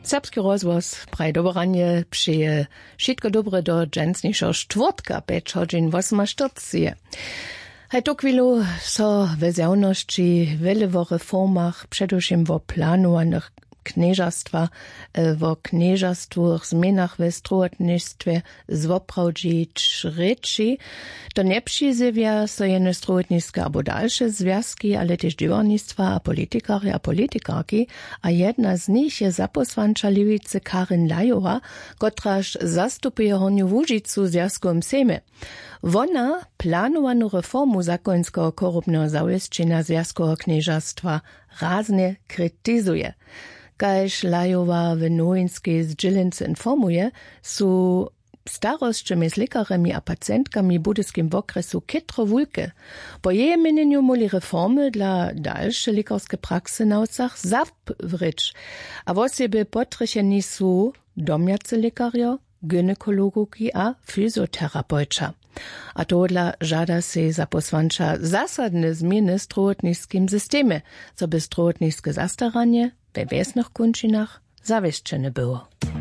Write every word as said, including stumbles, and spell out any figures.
Serbski rozvoz praje dobranje přeje všetko dobre do dženstnejšieho štvrtka, päť hodín osemnásť. Hej to chvíľu so ve zjavnosti veľa vo reformach, především vo plánovaných knieżastwa, wo knieżastwach zmienach we strojotnictwie zwoprawdzić rzeczy, to nie przyzywia so jene strojotnictwa albo dalsze związki, ale też dziewnictwa a politykary a politikarki, a jedna z nich je zaposłanča Lewicy Karin Lajowa, kotraż zastupuje Horniu Łužicu związkom Sejmy. Wona planowaną reformu zakońskiego korupnego zawieszczenia związkowego knieżastwa raznie krytyzuje. Kajż Lajowa w Nowinskiej z Džilince informuje, su starostczymi z lekarami a pacjentkami budyskim w okresu kitro wulke. Po jej mieniu moli reformy dla dalsze lekarskie praksy na ocach zawrycz, a wosebie potrzebni su domjacy lekarjo, gynekologuki a fizjoterapeuta. A to dla żada se zaposłanča zasadne zmiany w strojotnickim systemie, co by strojotnickie zastaranie we wiesnych kończynach zawieszczone było.